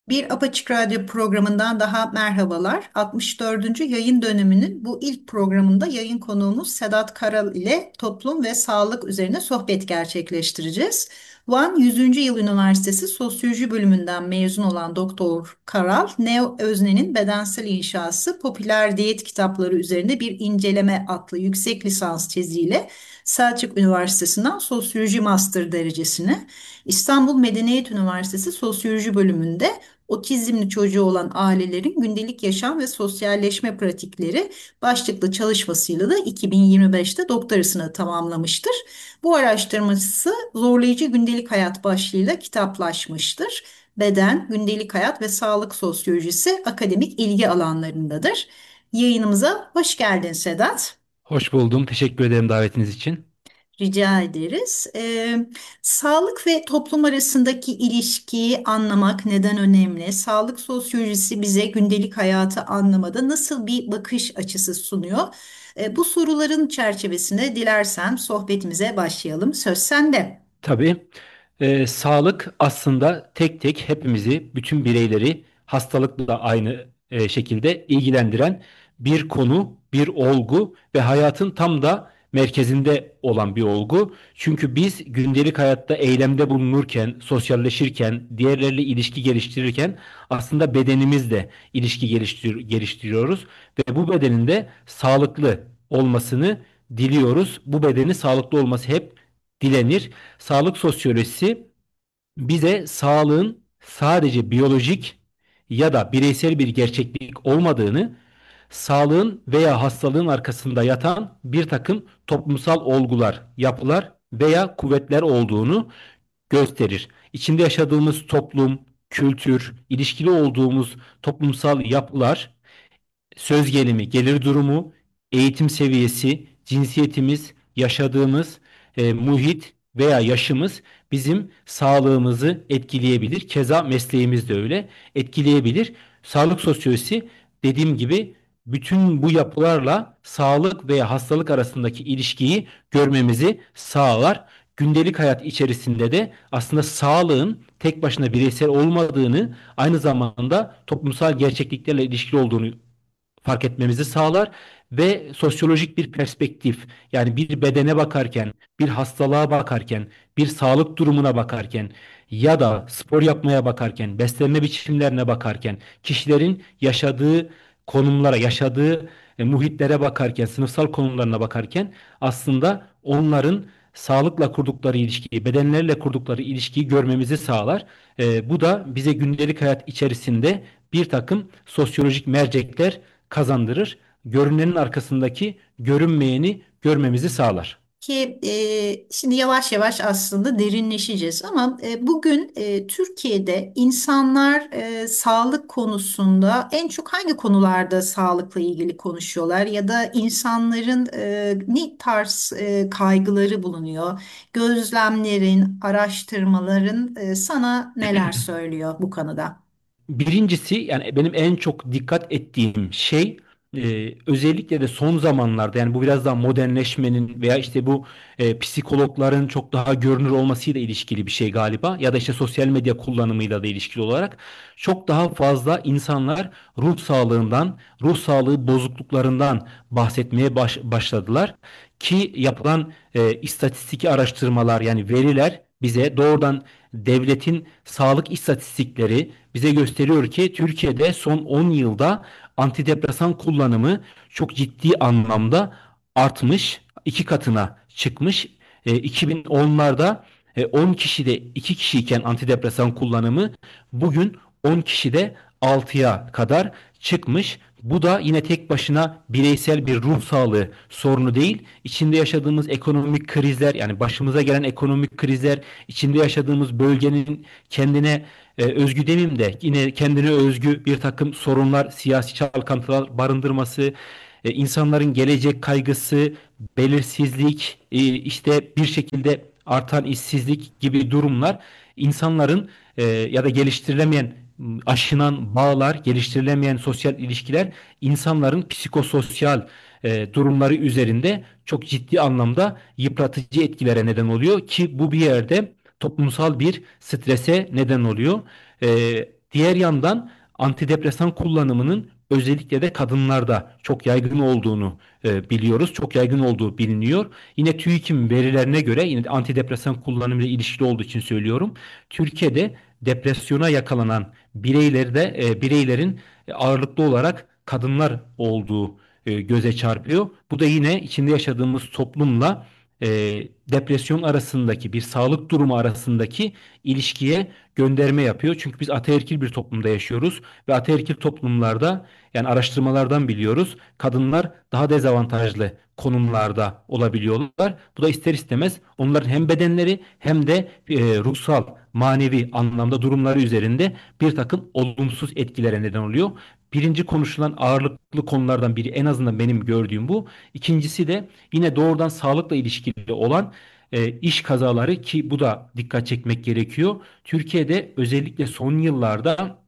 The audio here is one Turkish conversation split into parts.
Bir Apaçık Radyo programından daha merhabalar. 64. yayın döneminin bu ilk programında yayın konuğumuz Sedat Karal ile toplum ve sağlık üzerine sohbet gerçekleştireceğiz. Van 100. Yıl Üniversitesi Sosyoloji bölümünden mezun olan Doktor Karal, Neo Özne'nin Bedensel İnşası Popüler Diyet Kitapları üzerinde bir inceleme adlı yüksek lisans teziyle Selçuk Üniversitesi'nden Sosyoloji Master derecesini, İstanbul Medeniyet Üniversitesi Sosyoloji bölümünde otizmli çocuğu olan ailelerin gündelik yaşam ve sosyalleşme pratikleri başlıklı çalışmasıyla da 2025'te doktorasını tamamlamıştır. Bu araştırması zorlayıcı gündelik hayat başlığıyla kitaplaşmıştır. Beden, gündelik hayat ve sağlık sosyolojisi akademik ilgi alanlarındadır. Yayınımıza hoş geldin Sedat. Hoş buldum. Teşekkür ederim davetiniz için. Rica ederiz. Sağlık ve toplum arasındaki ilişkiyi anlamak neden önemli? Sağlık sosyolojisi bize gündelik hayatı anlamada nasıl bir bakış açısı sunuyor? Bu soruların çerçevesinde dilersen sohbetimize başlayalım. Söz sende. Tabii sağlık aslında tek tek hepimizi, bütün bireyleri hastalıkla aynı şekilde ilgilendiren bir konu, bir olgu ve hayatın tam da merkezinde olan bir olgu. Çünkü biz gündelik hayatta eylemde bulunurken, sosyalleşirken, diğerleriyle ilişki geliştirirken aslında bedenimizle ilişki geliştiriyoruz ve bu bedenin de sağlıklı olmasını diliyoruz. Bu bedenin sağlıklı olması hep dilenir. Sağlık sosyolojisi bize sağlığın sadece biyolojik ya da bireysel bir gerçeklik olmadığını, sağlığın veya hastalığın arkasında yatan bir takım toplumsal olgular, yapılar veya kuvvetler olduğunu gösterir. İçinde yaşadığımız toplum, kültür, ilişkili olduğumuz toplumsal yapılar, söz gelimi, gelir durumu, eğitim seviyesi, cinsiyetimiz, yaşadığımız muhit veya yaşımız bizim sağlığımızı etkileyebilir. Keza mesleğimiz de öyle etkileyebilir. Sağlık sosyolojisi dediğim gibi bütün bu yapılarla sağlık veya hastalık arasındaki ilişkiyi görmemizi sağlar. Gündelik hayat içerisinde de aslında sağlığın tek başına bireysel olmadığını, aynı zamanda toplumsal gerçekliklerle ilişkili olduğunu fark etmemizi sağlar ve sosyolojik bir perspektif, yani bir bedene bakarken, bir hastalığa bakarken, bir sağlık durumuna bakarken ya da spor yapmaya bakarken, beslenme biçimlerine bakarken, kişilerin yaşadığı konumlara, yaşadığı muhitlere bakarken, sınıfsal konumlarına bakarken aslında onların sağlıkla kurdukları ilişkiyi, bedenlerle kurdukları ilişkiyi görmemizi sağlar. Bu da bize gündelik hayat içerisinde bir takım sosyolojik mercekler kazandırır. Görünenin arkasındaki görünmeyeni görmemizi sağlar. Ki şimdi yavaş yavaş aslında derinleşeceğiz ama bugün Türkiye'de insanlar sağlık konusunda en çok hangi konularda sağlıkla ilgili konuşuyorlar ya da insanların ne tarz kaygıları bulunuyor? Gözlemlerin, araştırmaların sana neler söylüyor bu konuda? Birincisi, yani benim en çok dikkat ettiğim şey özellikle de son zamanlarda, yani bu biraz daha modernleşmenin veya işte bu psikologların çok daha görünür olmasıyla ilişkili bir şey galiba, ya da işte sosyal medya kullanımıyla da ilişkili olarak çok daha fazla insanlar ruh sağlığından, ruh sağlığı bozukluklarından bahsetmeye başladılar ki yapılan istatistik araştırmalar, yani veriler bize doğrudan, devletin sağlık istatistikleri bize gösteriyor ki Türkiye'de son 10 yılda antidepresan kullanımı çok ciddi anlamda artmış, iki katına çıkmış. 2010'larda 10 kişide 2 kişiyken antidepresan kullanımı bugün 10 kişide 6'ya kadar çıkmış. Bu da yine tek başına bireysel bir ruh sağlığı sorunu değil. İçinde yaşadığımız ekonomik krizler, yani başımıza gelen ekonomik krizler, içinde yaşadığımız bölgenin kendine özgü demeyeyim de yine kendine özgü bir takım sorunlar, siyasi çalkantılar barındırması, insanların gelecek kaygısı, belirsizlik, işte bir şekilde artan işsizlik gibi durumlar insanların ya da geliştirilemeyen aşınan bağlar, geliştirilemeyen sosyal ilişkiler insanların psikososyal durumları üzerinde çok ciddi anlamda yıpratıcı etkilere neden oluyor ki bu bir yerde toplumsal bir strese neden oluyor. Diğer yandan antidepresan kullanımının özellikle de kadınlarda çok yaygın olduğunu biliyoruz. Çok yaygın olduğu biliniyor. Yine TÜİK'in verilerine göre, yine antidepresan kullanımıyla ilişkili olduğu için söylüyorum. Türkiye'de depresyona yakalanan bireylerin ağırlıklı olarak kadınlar olduğu göze çarpıyor. Bu da yine içinde yaşadığımız toplumla e, depresyon arasındaki, bir sağlık durumu arasındaki ilişkiye gönderme yapıyor. Çünkü biz ataerkil bir toplumda yaşıyoruz ve ataerkil toplumlarda, yani araştırmalardan biliyoruz, kadınlar daha dezavantajlı konumlarda olabiliyorlar. Bu da ister istemez onların hem bedenleri hem de ruhsal, manevi anlamda durumları üzerinde bir takım olumsuz etkilere neden oluyor. Birinci konuşulan ağırlıklı konulardan biri, en azından benim gördüğüm bu. İkincisi de yine doğrudan sağlıkla ilişkili olan iş kazaları, ki bu da dikkat çekmek gerekiyor. Türkiye'de özellikle son yıllarda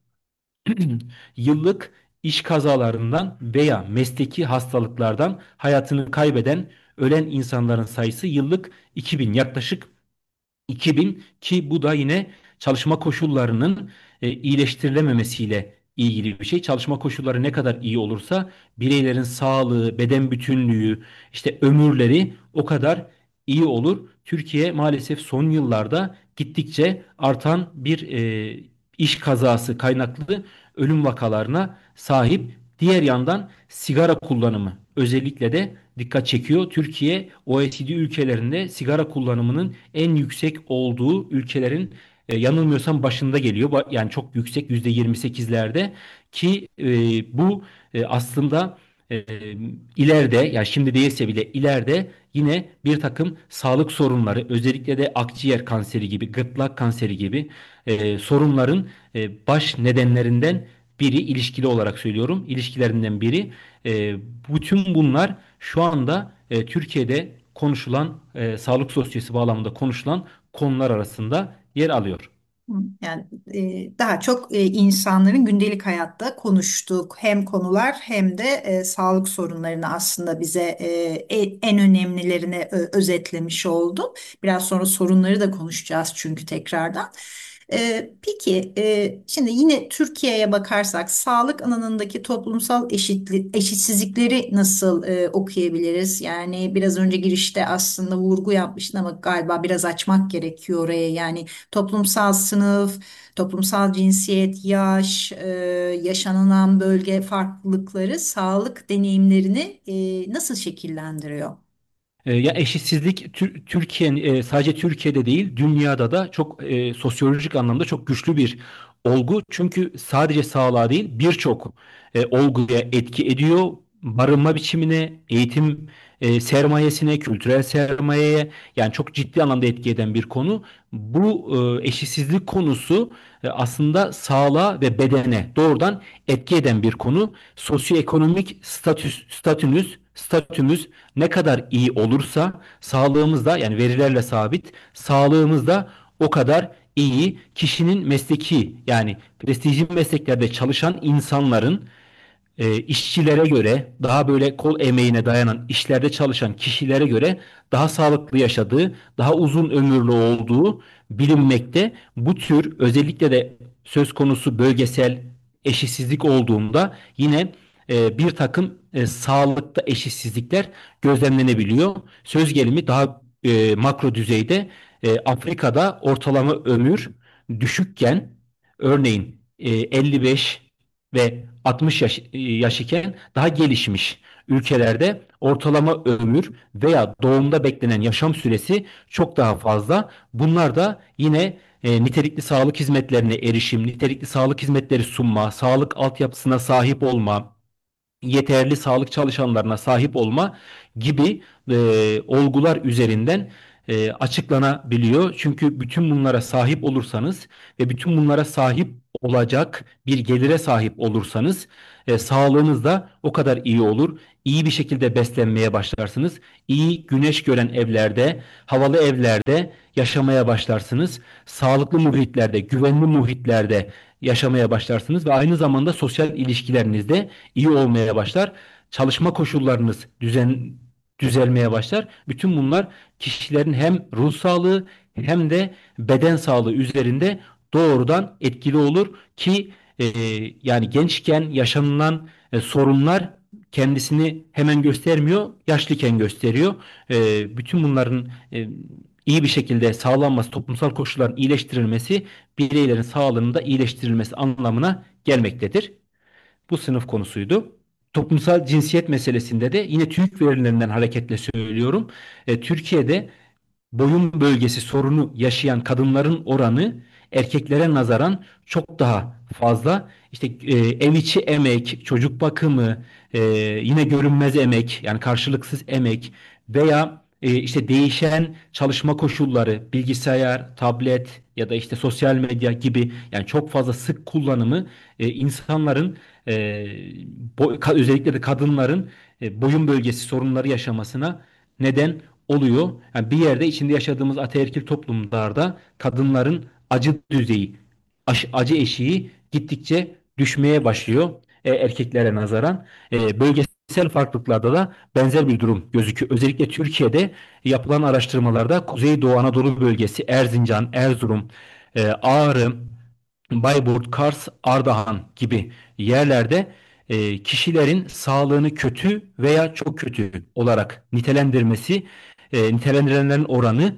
yıllık iş kazalarından veya mesleki hastalıklardan hayatını kaybeden, ölen insanların sayısı yıllık 2000, yaklaşık 2000, ki bu da yine çalışma koşullarının iyileştirilememesiyle ilgili bir şey. Çalışma koşulları ne kadar iyi olursa bireylerin sağlığı, beden bütünlüğü, işte ömürleri o kadar iyi olur. Türkiye maalesef son yıllarda gittikçe artan bir iş kazası kaynaklı ölüm vakalarına sahip. Diğer yandan sigara kullanımı özellikle de dikkat çekiyor. Türkiye OECD ülkelerinde sigara kullanımının en yüksek olduğu ülkelerin yanılmıyorsam başında geliyor. Yani çok yüksek, %28'lerde, ki bu aslında e, ileride, yani şimdi değilse bile ileride yine bir takım sağlık sorunları, özellikle de akciğer kanseri gibi, gırtlak kanseri gibi sorunların baş nedenlerinden biri, ilişkili olarak söylüyorum, ilişkilerinden biri. E, Bütün bunlar şu anda Türkiye'de konuşulan, sağlık sosyolojisi bağlamında konuşulan konular arasında yer alıyor. Yani daha çok insanların gündelik hayatta konuştuğu hem konular hem de sağlık sorunlarını aslında bize en önemlilerini özetlemiş oldum. Biraz sonra sorunları da konuşacağız çünkü tekrardan. Peki, şimdi yine Türkiye'ye bakarsak sağlık alanındaki toplumsal eşitsizlikleri nasıl okuyabiliriz? Yani biraz önce girişte aslında vurgu yapmıştın ama galiba biraz açmak gerekiyor oraya. Yani toplumsal sınıf, toplumsal cinsiyet, yaş, yaşanılan bölge farklılıkları sağlık deneyimlerini nasıl şekillendiriyor? Ya eşitsizlik Türkiye'nin, sadece Türkiye'de değil, dünyada da çok sosyolojik anlamda çok güçlü bir olgu. Çünkü sadece sağlığa değil, birçok olguya etki ediyor. Barınma biçimine, eğitim sermayesine, kültürel sermayeye, yani çok ciddi anlamda etki eden bir konu. Bu eşitsizlik konusu aslında sağlığa ve bedene doğrudan etki eden bir konu. Sosyoekonomik statümüz ne kadar iyi olursa sağlığımız da, yani verilerle sabit, sağlığımız da o kadar iyi. Kişinin mesleki, yani prestijli mesleklerde çalışan insanların işçilere göre, daha böyle kol emeğine dayanan işlerde çalışan kişilere göre daha sağlıklı yaşadığı, daha uzun ömürlü olduğu bilinmekte. Bu tür, özellikle de söz konusu bölgesel eşitsizlik olduğunda, yine bir takım sağlıkta eşitsizlikler gözlemlenebiliyor. Söz gelimi daha makro düzeyde Afrika'da ortalama ömür düşükken, örneğin 55 ve 60 yaş iken, daha gelişmiş ülkelerde ortalama ömür veya doğumda beklenen yaşam süresi çok daha fazla. Bunlar da yine nitelikli sağlık hizmetlerine erişim, nitelikli sağlık hizmetleri sunma, sağlık altyapısına sahip olma, yeterli sağlık çalışanlarına sahip olma gibi olgular üzerinden açıklanabiliyor. Çünkü bütün bunlara sahip olursanız ve bütün bunlara sahip olacak bir gelire sahip olursanız sağlığınız da o kadar iyi olur. İyi bir şekilde beslenmeye başlarsınız. İyi güneş gören evlerde, havalı evlerde yaşamaya başlarsınız. Sağlıklı muhitlerde, güvenli muhitlerde yaşamaya başlarsınız ve aynı zamanda sosyal ilişkileriniz de iyi olmaya başlar. Çalışma koşullarınız düzelmeye başlar. Bütün bunlar kişilerin hem ruh sağlığı hem de beden sağlığı üzerinde doğrudan etkili olur ki e, yani gençken yaşanılan sorunlar kendisini hemen göstermiyor, yaşlıken gösteriyor. Bütün bunların iyi bir şekilde sağlanması, toplumsal koşulların iyileştirilmesi, bireylerin sağlığının da iyileştirilmesi anlamına gelmektedir. Bu sınıf konusuydu. Toplumsal cinsiyet meselesinde de yine TÜİK verilerinden hareketle söylüyorum. Türkiye'de boyun bölgesi sorunu yaşayan kadınların oranı erkeklere nazaran çok daha fazla. İşte ev içi emek, çocuk bakımı, yine görünmez emek, yani karşılıksız emek veya işte değişen çalışma koşulları, bilgisayar, tablet ya da işte sosyal medya gibi, yani çok fazla sık kullanımı insanların e, özellikle de kadınların boyun bölgesi sorunları yaşamasına neden oluyor. Yani bir yerde içinde yaşadığımız ataerkil toplumlarda kadınların acı düzeyi, acı eşiği gittikçe düşmeye başlıyor erkeklere nazaran. Bölgesel farklılıklarda da benzer bir durum gözüküyor. Özellikle Türkiye'de yapılan araştırmalarda Kuzeydoğu Anadolu bölgesi, Erzincan, Erzurum, Ağrı, Bayburt, Kars, Ardahan gibi yerlerde kişilerin sağlığını kötü veya çok kötü olarak nitelendirilenlerin oranı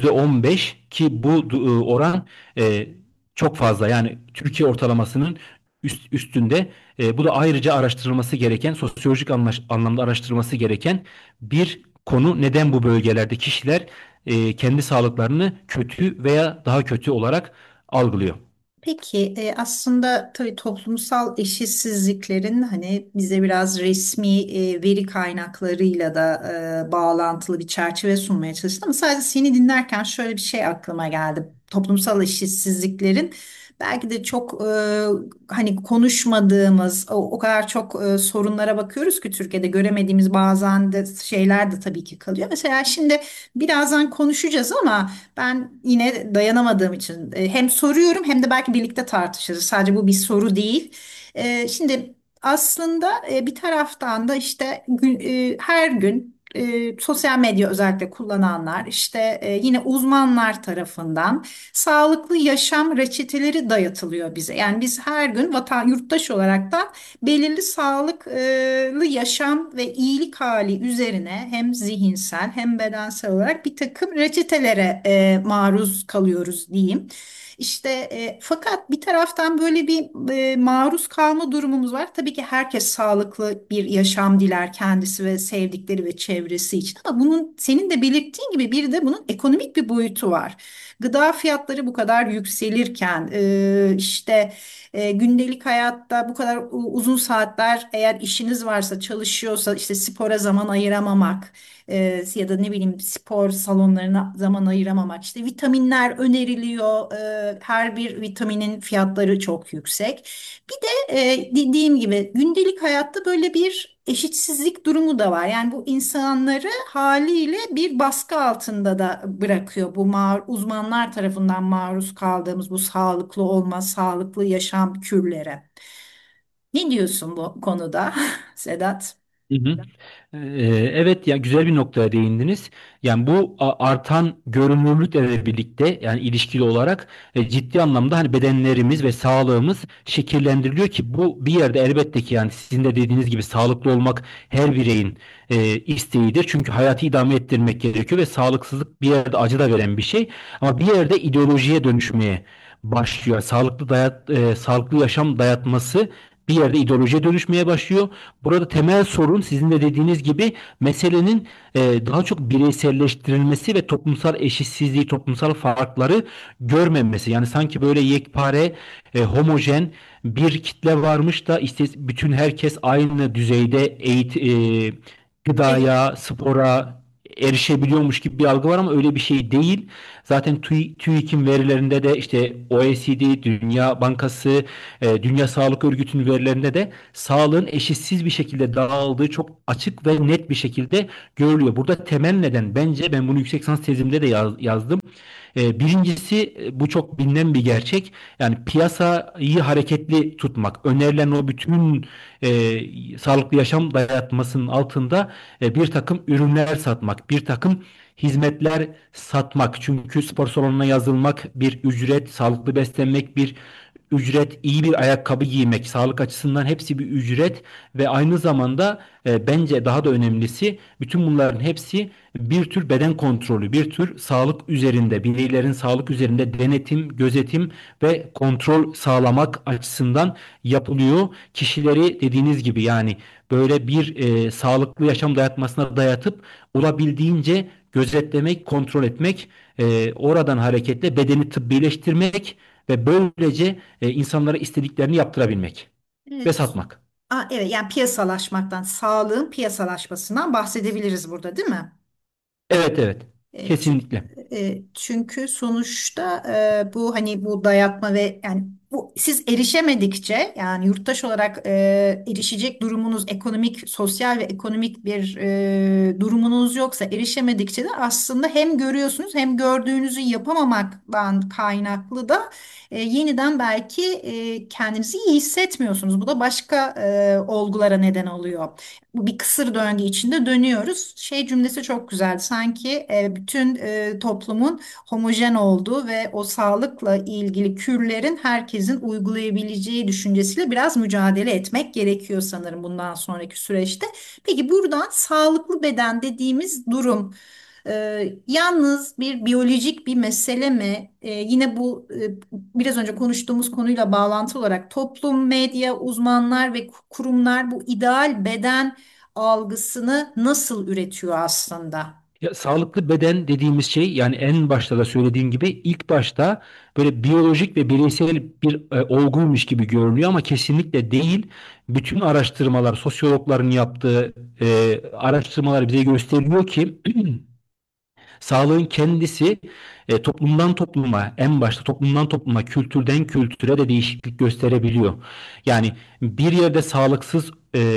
%15 ki bu oran e, çok fazla. Yani Türkiye ortalamasının üstünde. Bu da ayrıca araştırılması gereken, sosyolojik anlamda araştırılması gereken bir konu. Neden bu bölgelerde kişiler kendi sağlıklarını kötü veya daha kötü olarak algılıyor? Peki aslında tabii toplumsal eşitsizliklerin hani bize biraz resmi veri kaynaklarıyla da bağlantılı bir çerçeve sunmaya çalıştım ama sadece seni dinlerken şöyle bir şey aklıma geldi. Toplumsal eşitsizliklerin belki de çok hani konuşmadığımız o kadar çok sorunlara bakıyoruz ki Türkiye'de göremediğimiz bazen de şeyler de tabii ki kalıyor. Mesela şimdi birazdan konuşacağız ama ben yine dayanamadığım için hem soruyorum hem de belki birlikte tartışırız. Sadece bu bir soru değil. Şimdi aslında bir taraftan da işte her gün sosyal medya özellikle kullananlar işte yine uzmanlar tarafından sağlıklı yaşam reçeteleri dayatılıyor bize. Yani biz her gün yurttaş olarak da belirli sağlıklı yaşam ve iyilik hali üzerine hem zihinsel hem bedensel olarak bir takım reçetelere maruz kalıyoruz diyeyim. İşte fakat bir taraftan böyle bir maruz kalma durumumuz var. Tabii ki herkes sağlıklı bir yaşam diler kendisi ve sevdikleri ve çevresi için. Ama bunun senin de belirttiğin gibi bir de bunun ekonomik bir boyutu var. Gıda fiyatları bu kadar yükselirken işte gündelik hayatta bu kadar uzun saatler eğer işiniz varsa çalışıyorsa işte spora zaman ayıramamak ya da ne bileyim spor salonlarına zaman ayıramamak işte vitaminler öneriliyor, her bir vitaminin fiyatları çok yüksek. Bir de dediğim gibi gündelik hayatta böyle bir eşitsizlik durumu da var. Yani bu insanları haliyle bir baskı altında da bırakıyor. Bu uzmanlar tarafından maruz kaldığımız bu sağlıklı olma, sağlıklı yaşam kürlere. Ne diyorsun bu konuda Sedat? Hı hı. Evet, ya güzel bir noktaya değindiniz. Yani bu artan görünürlükle birlikte, yani ilişkili olarak ciddi anlamda hani bedenlerimiz ve sağlığımız şekillendiriliyor ki bu bir yerde elbette ki, yani sizin de dediğiniz gibi, sağlıklı olmak her bireyin isteğidir. Çünkü hayatı idame ettirmek gerekiyor ve sağlıksızlık bir yerde acı da veren bir şey. Ama bir yerde ideolojiye dönüşmeye başlıyor. Sağlıklı yaşam dayatması bir yerde ideolojiye dönüşmeye başlıyor. Burada temel sorun, sizin de dediğiniz gibi, meselenin daha çok bireyselleştirilmesi ve toplumsal eşitsizliği, toplumsal farkları görmemesi. Yani sanki böyle yekpare, homojen bir kitle varmış da işte bütün herkes aynı düzeyde Evet. gıdaya, spora erişebiliyormuş gibi bir algı var ama öyle bir şey değil. Zaten TÜİK'in verilerinde de, işte OECD, Dünya Bankası, Dünya Sağlık Örgütü'nün verilerinde de sağlığın eşitsiz bir şekilde dağıldığı çok açık ve net bir şekilde görülüyor. Burada temel neden, bence ben bunu yüksek lisans tezimde de yazdım. Birincisi bu çok bilinen bir gerçek. Yani piyasayı hareketli tutmak, önerilen o bütün sağlıklı yaşam dayatmasının altında bir takım ürünler satmak, bir takım hizmetler satmak. Çünkü spor salonuna yazılmak bir ücret, sağlıklı beslenmek bir ücret, iyi bir ayakkabı giymek, sağlık açısından hepsi bir ücret ve aynı zamanda bence daha da önemlisi bütün bunların hepsi bir tür beden kontrolü, bir tür sağlık üzerinde, bireylerin sağlık üzerinde denetim, gözetim ve kontrol sağlamak açısından yapılıyor. Kişileri dediğiniz gibi yani böyle bir sağlıklı yaşam dayatmasına dayatıp olabildiğince gözetlemek, kontrol etmek, oradan hareketle bedeni tıbbileştirmek ve böylece insanlara istediklerini yaptırabilmek ve Evet. satmak. Evet, yani piyasalaşmaktan, sağlığın piyasalaşmasından bahsedebiliriz burada, değil mi? Evet, evet. E, çü- Kesinlikle. Çünkü sonuçta bu hani bu dayatma ve yani bu siz erişemedikçe, yani yurttaş olarak erişecek durumunuz, ekonomik, sosyal ve ekonomik bir durumunuz yoksa, erişemedikçe de aslında hem görüyorsunuz hem gördüğünüzü yapamamaktan kaynaklı da yeniden belki kendinizi iyi hissetmiyorsunuz. Bu da başka olgulara neden oluyor. Bu bir kısır döngü içinde dönüyoruz. Şey cümlesi çok güzeldi. Sanki bütün toplumun homojen olduğu ve o sağlıkla ilgili kürlerin herkesin uygulayabileceği düşüncesiyle biraz mücadele etmek gerekiyor sanırım bundan sonraki süreçte. Peki buradan sağlıklı beden dediğimiz durum yalnız bir biyolojik bir mesele mi? Yine bu biraz önce konuştuğumuz konuyla bağlantılı olarak toplum, medya, uzmanlar ve kurumlar bu ideal beden algısını nasıl üretiyor aslında? Ya, sağlıklı beden dediğimiz şey yani en başta da söylediğim gibi ilk başta böyle biyolojik ve bireysel bir olguymuş gibi görünüyor ama kesinlikle değil. Bütün araştırmalar, sosyologların yaptığı araştırmalar bize gösteriyor ki sağlığın kendisi toplumdan topluma, en başta toplumdan topluma, kültürden kültüre de değişiklik gösterebiliyor. Yani bir yerde sağlıksız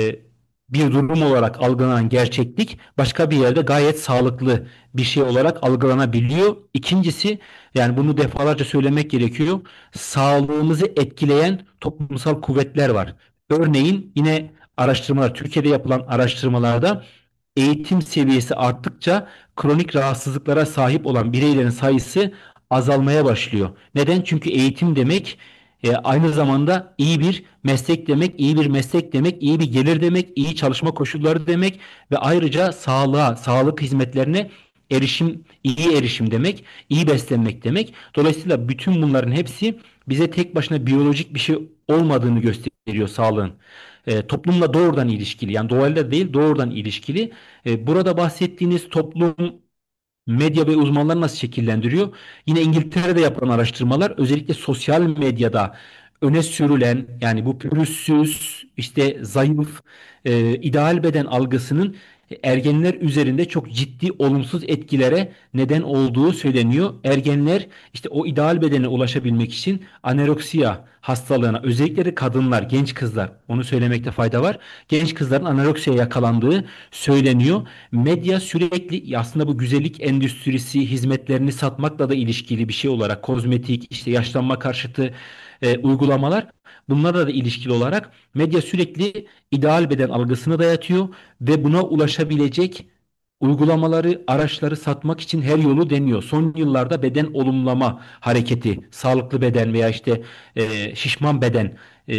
bir durum olarak algılanan gerçeklik başka bir yerde gayet sağlıklı bir şey olarak algılanabiliyor. İkincisi yani bunu defalarca söylemek gerekiyor. Sağlığımızı etkileyen toplumsal kuvvetler var. Örneğin yine araştırmalar, Türkiye'de yapılan araştırmalarda eğitim seviyesi arttıkça kronik rahatsızlıklara sahip olan bireylerin sayısı azalmaya başlıyor. Neden? Çünkü eğitim demek aynı zamanda iyi bir meslek demek, iyi bir meslek demek, iyi bir gelir demek, iyi çalışma koşulları demek ve ayrıca sağlığa, sağlık hizmetlerine erişim, iyi erişim demek, iyi beslenmek demek. Dolayısıyla bütün bunların hepsi bize tek başına biyolojik bir şey olmadığını gösteriyor sağlığın. Toplumla doğrudan ilişkili yani doğayla değil doğrudan ilişkili. Burada bahsettiğiniz toplum, medya ve uzmanlar nasıl şekillendiriyor? Yine İngiltere'de yapılan araştırmalar özellikle sosyal medyada öne sürülen yani bu pürüzsüz, işte zayıf, ideal beden algısının ergenler üzerinde çok ciddi olumsuz etkilere neden olduğu söyleniyor. Ergenler işte o ideal bedene ulaşabilmek için anoreksiya hastalığına özellikle de kadınlar, genç kızlar onu söylemekte fayda var. Genç kızların anoreksiyaya yakalandığı söyleniyor. Medya sürekli aslında bu güzellik endüstrisi hizmetlerini satmakla da ilişkili bir şey olarak kozmetik işte yaşlanma karşıtı uygulamalar bunlarla da ilişkili olarak medya sürekli ideal beden algısını dayatıyor ve buna ulaşabilecek uygulamaları, araçları satmak için her yolu deniyor. Son yıllarda beden olumlama hareketi, sağlıklı beden veya işte şişman beden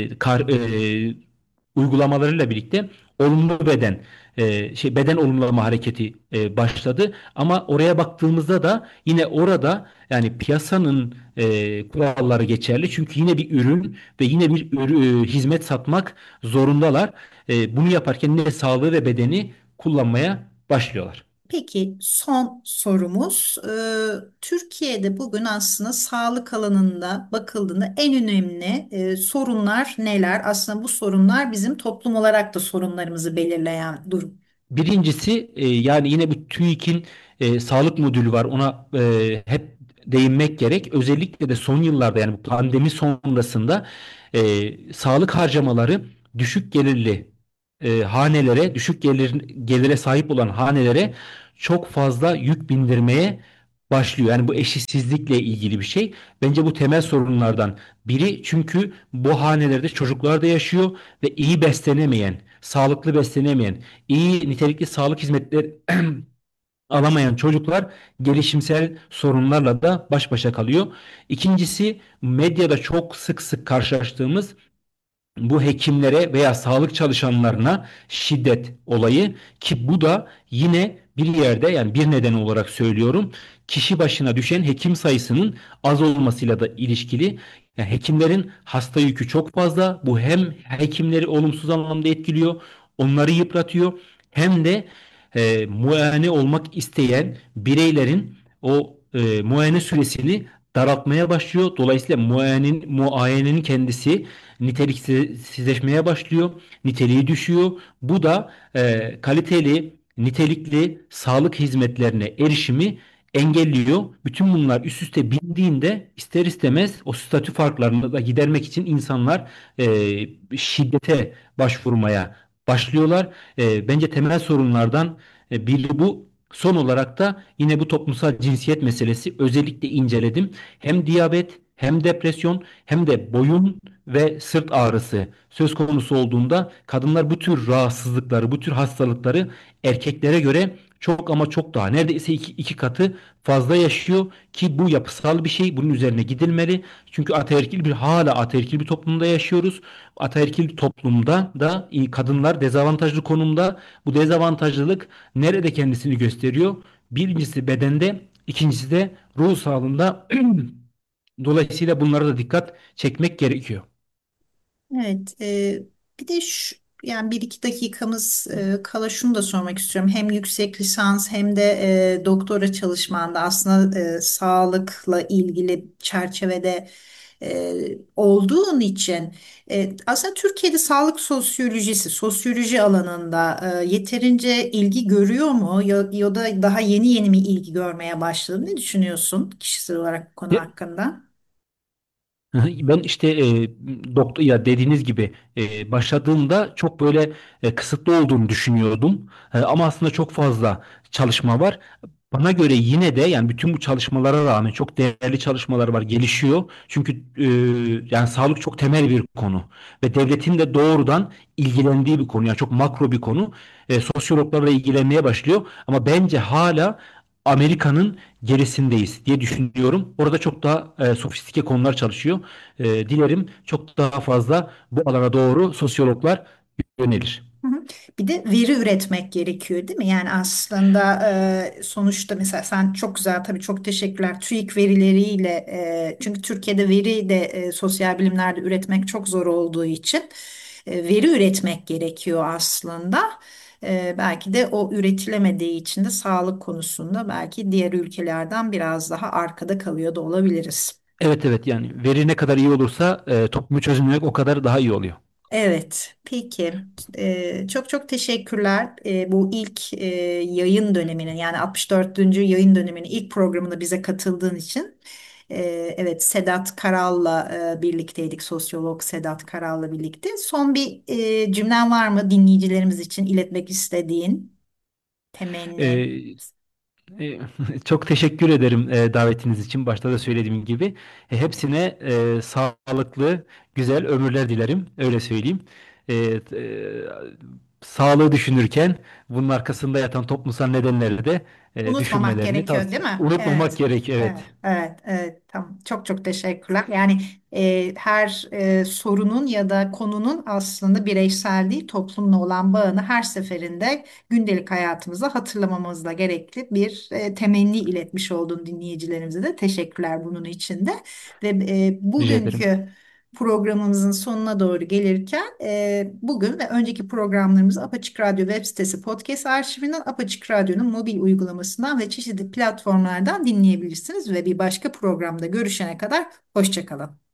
uygulamalarıyla birlikte olumlu beden beden olumlama hareketi başladı. Ama oraya baktığımızda da yine orada yani piyasanın kuralları geçerli. Çünkü yine bir ürün ve yine bir hizmet satmak zorundalar. Bunu yaparken yine sağlığı ve bedeni kullanmaya başlıyorlar. Peki son sorumuz. Türkiye'de bugün aslında sağlık alanında bakıldığında en önemli sorunlar neler? Aslında bu sorunlar bizim toplum olarak da sorunlarımızı belirleyen durum. Birincisi yani yine bu TÜİK'in sağlık modülü var. Ona hep değinmek gerek. Özellikle de son yıllarda yani bu pandemi sonrasında sağlık harcamaları düşük gelirli hanelere, düşük gelire sahip olan hanelere çok fazla yük bindirmeye başlıyor. Yani bu eşitsizlikle ilgili bir şey. Bence bu temel sorunlardan biri, çünkü bu hanelerde çocuklar da yaşıyor ve iyi beslenemeyen, sağlıklı beslenemeyen, iyi nitelikli sağlık hizmetleri alamayan çocuklar gelişimsel sorunlarla da baş başa kalıyor. İkincisi, medyada çok sık sık karşılaştığımız bu hekimlere veya sağlık çalışanlarına şiddet olayı, ki bu da yine bir yerde, yani bir neden olarak söylüyorum, kişi başına düşen hekim sayısının az olmasıyla da ilişkili. Yani hekimlerin hasta yükü çok fazla. Bu hem hekimleri olumsuz anlamda etkiliyor, onları yıpratıyor, hem de muayene olmak isteyen bireylerin o muayene süresini daraltmaya başlıyor. Dolayısıyla muayenenin kendisi niteliksizleşmeye başlıyor, niteliği düşüyor. Bu da kaliteli, nitelikli sağlık hizmetlerine erişimi engelliyor. Bütün bunlar üst üste bindiğinde ister istemez o statü farklarını da gidermek için insanlar şiddete başvurmaya başlıyorlar. Bence temel sorunlardan biri bu. Son olarak da yine bu toplumsal cinsiyet meselesi, özellikle inceledim. Hem diyabet, hem depresyon, hem de boyun ve sırt ağrısı söz konusu olduğunda kadınlar bu tür rahatsızlıkları, bu tür hastalıkları erkeklere göre çok ama çok daha, neredeyse iki katı fazla yaşıyor, ki bu yapısal bir şey. Bunun üzerine gidilmeli. Çünkü hala ataerkil bir toplumda yaşıyoruz. Ataerkil toplumda da kadınlar dezavantajlı konumda. Bu dezavantajlılık nerede kendisini gösteriyor? Birincisi bedende, ikincisi de ruh sağlığında. Dolayısıyla bunlara da dikkat çekmek gerekiyor. Evet, bir de yani bir iki dakikamız kala şunu da sormak istiyorum. Hem yüksek lisans hem de doktora çalışmanda aslında sağlıkla ilgili çerçevede olduğun için aslında Türkiye'de sağlık sosyoloji alanında yeterince ilgi görüyor mu? Ya da daha yeni yeni mi ilgi görmeye başladı? Ne düşünüyorsun kişisel olarak bu konu hakkında? Hı hı. Ben işte doktor, ya dediğiniz gibi başladığımda çok böyle kısıtlı olduğunu düşünüyordum. Ama aslında çok fazla çalışma var. Bana göre yine de, yani bütün bu çalışmalara rağmen çok değerli çalışmalar var, gelişiyor. Çünkü yani sağlık çok temel bir konu ve devletin de doğrudan ilgilendiği bir konu. Yani çok makro bir konu. Sosyologlarla ilgilenmeye başlıyor. Ama bence hala Amerika'nın gerisindeyiz diye düşünüyorum. Orada çok daha sofistike konular çalışıyor. Dilerim çok daha fazla bu alana doğru sosyologlar yönelir. Hı hı. Bir de veri üretmek gerekiyor, değil mi? Yani aslında sonuçta mesela sen çok güzel, tabii çok teşekkürler, TÜİK verileriyle çünkü Türkiye'de veri de sosyal bilimlerde üretmek çok zor olduğu için veri üretmek gerekiyor aslında. Belki de o üretilemediği için de sağlık konusunda belki diğer ülkelerden biraz daha arkada kalıyor da olabiliriz. Evet, evet, yani veri ne kadar iyi olursa toplumu çözümlemek o kadar daha iyi oluyor. Evet, peki. Çok çok teşekkürler. Bu ilk yayın döneminin, yani 64. yayın döneminin ilk programına bize katıldığın için. Evet, Sedat Karal'la birlikteydik. Sosyolog Sedat Karal'la birlikte. Son bir cümlen var mı dinleyicilerimiz için iletmek istediğin temenni? E, E, Çok teşekkür ederim davetiniz için. Başta da söylediğim gibi. Hepsine sağlıklı, güzel ömürler dilerim. Öyle söyleyeyim. E, Sağlığı düşünürken bunun arkasında yatan toplumsal nedenleri de Unutmamak düşünmelerini gerekiyor, değil mi? unutmamak Evet. gerek. Evet, Evet, evet, evet. Tamam. Çok çok teşekkürler. Yani her sorunun ya da konunun aslında bireysel değil, toplumla olan bağını her seferinde gündelik hayatımızda hatırlamamızla gerekli bir temenni iletmiş olduğun dinleyicilerimize de teşekkürler bunun için de. Ve rica ederim. bugünkü programımızın sonuna doğru gelirken bugün ve önceki programlarımızı Apaçık Radyo web sitesi podcast arşivinden, Apaçık Radyo'nun mobil uygulamasından ve çeşitli platformlardan dinleyebilirsiniz ve bir başka programda görüşene kadar hoşça kalın.